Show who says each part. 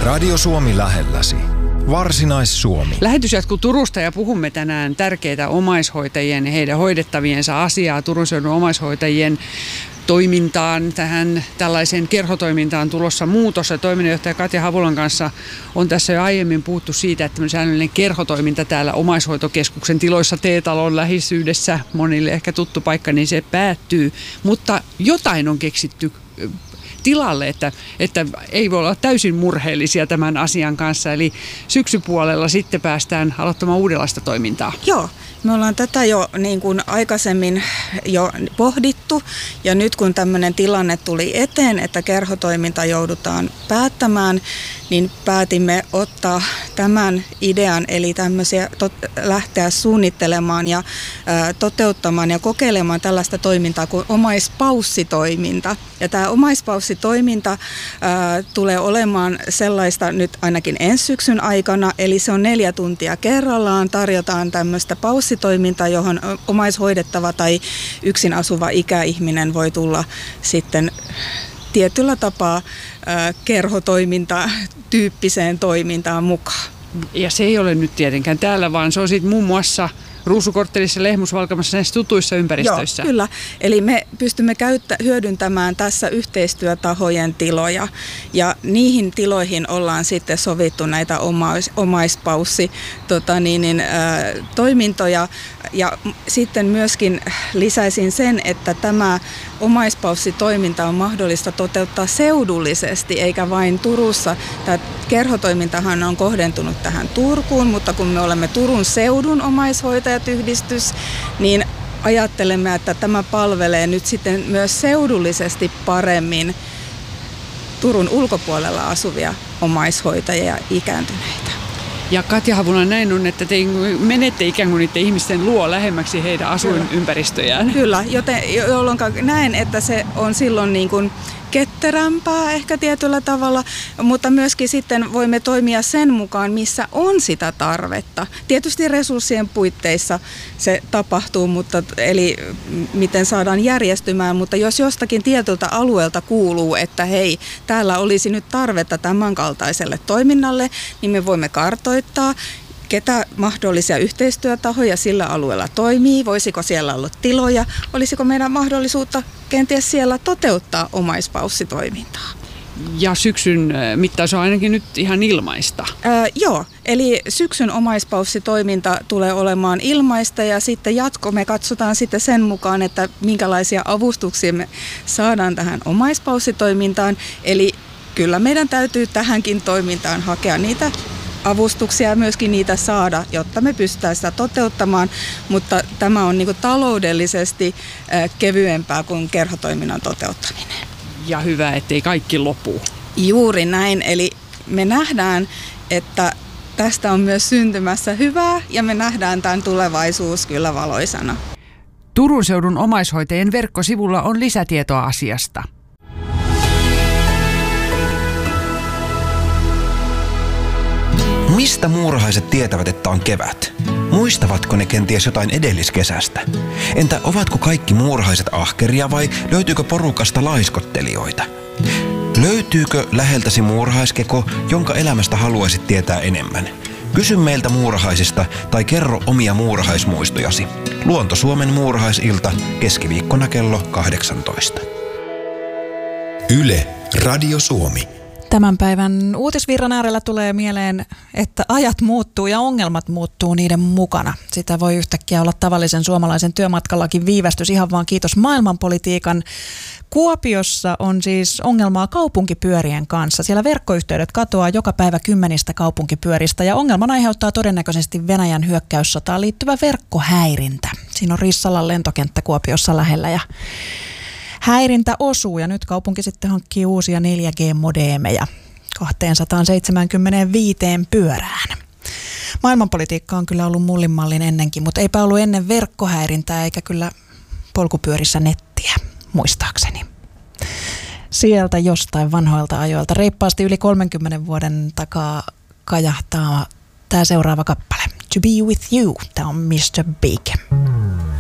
Speaker 1: Radio Suomi lähelläsi. Varsinais-Suomi.
Speaker 2: Lähetys jatkuu Turusta ja puhumme tänään tärkeitä omaishoitajien ja heidän hoidettaviensa asiaa. Turun seudun omaishoitajien toimintaan, tähän tällaiseen kerhotoimintaan tulossa muutos. Ja toiminnanjohtaja Katja Havulan kanssa on tässä jo aiemmin puhuttu siitä, että säännöllinen kerhotoiminta täällä omaishoitokeskuksen tiloissa T-talon läheisyydessä, monille ehkä tuttu paikka, niin se päättyy. Mutta jotain on keksitty tilalle, että ei voi olla täysin murheellisia tämän asian kanssa. Eli syksypuolella sitten päästään aloittamaan uudenlaista toimintaa.
Speaker 3: Joo, me ollaan tätä jo niin kuin aikaisemmin jo pohdittu ja nyt kun tämmöinen tilanne tuli eteen, että kerhotoiminta joudutaan päättämään, niin päätimme ottaa tämän idean, eli lähteä suunnittelemaan ja toteuttamaan ja kokeilemaan tällaista toimintaa kuin omaispaussitoiminta. Ja tämä omaispaussitoiminta tulee olemaan sellaista nyt ainakin ensi syksyn aikana, eli se on 4 tuntia kerrallaan. Tarjotaan tämmöistä paussitoimintaa, johon omaishoidettava tai yksin asuva ikäihminen voi tulla sitten tietyllä tapaa kerhotoiminta tyyppiseen toimintaan mukaan.
Speaker 2: Ja se ei ole nyt tietenkään täällä, vaan se on sitten muun muassa Ruusukorttelissa, Lehmusvalkamassa, näissä tutuissa ympäristöissä.
Speaker 3: Joo, kyllä. Eli me pystymme hyödyntämään tässä yhteistyötahojen tiloja ja niihin tiloihin ollaan sitten sovittu näitä toimintoja ja sitten myöskin lisäisin sen, että tämä omaispaussitoiminta on mahdollista toteuttaa seudullisesti eikä vain Turussa. Tämä kerhotoimintahan on kohdentunut tähän Turkuun, mutta kun me olemme Turun seudun omaishoitajat-yhdistys, niin ajattelemme, että tämä palvelee nyt sitten myös seudullisesti paremmin Turun ulkopuolella asuvia omaishoitajia ja ikääntyneitä.
Speaker 2: Ja Katja Havula, näin on, että te menette ikään kuin niiden ihmisten luo lähemmäksi heidän asuinympäristöjään.
Speaker 3: Kyllä, jolloin näen, että se on silloin niin kuin ketterämpää ehkä tietyllä tavalla, mutta myöskin sitten voimme toimia sen mukaan, missä on sitä tarvetta. Tietysti resurssien puitteissa se tapahtuu, eli miten saadaan järjestymään, mutta jos jostakin tietyltä alueelta kuuluu, että hei, täällä olisi nyt tarvetta tämän kaltaiselle toiminnalle, niin me voimme kartoittaa, ketä mahdollisia yhteistyötahoja sillä alueella toimii, voisiko siellä olla tiloja, olisiko meidän mahdollisuutta kenties siellä toteuttaa omaispaussitoimintaa.
Speaker 2: Ja syksyn mittaus on ainakin nyt ihan ilmaista.
Speaker 3: Joo, eli syksyn omaispaussitoiminta tulee olemaan ilmaista ja sitten me katsotaan sitten sen mukaan, että minkälaisia avustuksia me saadaan tähän omaispaussitoimintaan. Eli kyllä meidän täytyy tähänkin toimintaan hakea niitä avustuksia ja myöskin niitä saada, jotta me pystytään sitä toteuttamaan, mutta tämä on niin kuin taloudellisesti kevyempää kuin kerhotoiminnan toteuttaminen.
Speaker 2: Ja hyvä, ettei kaikki lopu.
Speaker 3: Juuri näin, eli me nähdään, että tästä on myös syntymässä hyvää ja me nähdään tämän tulevaisuus kyllä valoisana.
Speaker 2: Turun seudun omaishoitajien verkkosivulla on lisätietoa asiasta.
Speaker 4: Mistä muurahaiset tietävät, että on kevät? Muistavatko ne kenties jotain edelliskesästä? Entä ovatko kaikki muurahaiset ahkeria vai löytyykö porukasta laiskottelijoita? Löytyykö läheltäsi muurahaiskeko, jonka elämästä haluaisit tietää enemmän? Kysy meiltä muurahaisista tai kerro omia muurahaismuistojasi. Luonto Suomen muurahaisilta keskiviikkona kello 18.
Speaker 1: Yle, Radio Suomi.
Speaker 5: Tämän päivän uutisvirran äärellä tulee mieleen, että ajat muuttuu ja ongelmat muuttuu niiden mukana. Sitä voi yhtäkkiä olla tavallisen suomalaisen työmatkallakin viivästys ihan vaan kiitos maailmanpolitiikan. Kuopiossa on siis ongelmaa kaupunkipyörien kanssa. Siellä verkkoyhteydet katoaa joka päivä 10 kaupunkipyöristä ja ongelman aiheuttaa todennäköisesti Venäjän hyökkäyssotaan liittyvä verkkohäirintä. Siinä on Rissalan lentokenttä Kuopiossa lähellä ja häirintä osuu ja nyt kaupunki sitten hankkii uusia 4G-modeemeja 275 pyörään. Maailmanpolitiikka on kyllä ollut mullinmallin ennenkin, mutta eipä ollut ennen verkkohäirintää eikä kyllä polkupyörissä nettiä, muistaakseni. Sieltä jostain vanhoilta ajoilta reippaasti yli 30 vuoden takaa kajahtaa tämä seuraava kappale. To be with you, tämä on Mr. Big.